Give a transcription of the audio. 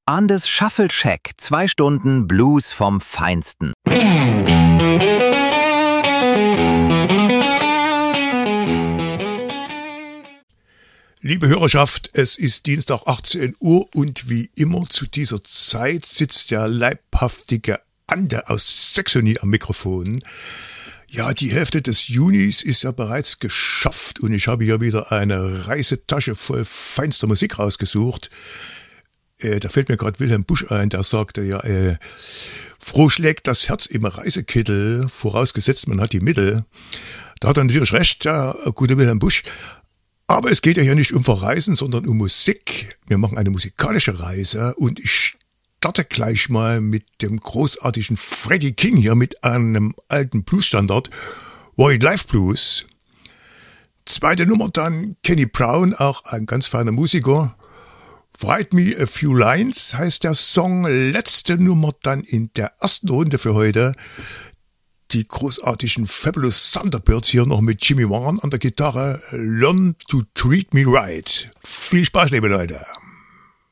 Andes Shuffle Shack, 2 Stunden Blues vom Feinsten. Liebe Hörerschaft, es ist Dienstag 18 Uhr und wie immer zu dieser Zeit sitzt der leibhaftige Ande aus Saxony am Mikrofon. Ja, die Hälfte des Junis ist ja bereits geschafft und ich habe hier wieder eine Reisetasche voll feinster Musik rausgesucht. Da fällt mir gerade Wilhelm Busch ein, der sagte ja, froh schlägt das Herz im Reisekittel, vorausgesetzt man hat die Mittel. Da hat er natürlich recht, der gute Wilhelm Busch. Aber es geht ja hier nicht um Verreisen, sondern um Musik. Wir machen eine musikalische Reise und ich starte gleich mal mit dem großartigen Freddie King hier mit einem alten Bluesstandard, White Life Blues. Zweite Nummer dann Kenny Brown, auch ein ganz feiner Musiker. Write Me a Few Lines heißt der Song. Letzte Nummer dann in der ersten Runde für heute. Die großartigen Fabulous Thunderbirds hier noch mit Jimmy Warren an der Gitarre. Learn to Treat Me Right. Viel Spaß, liebe Leute.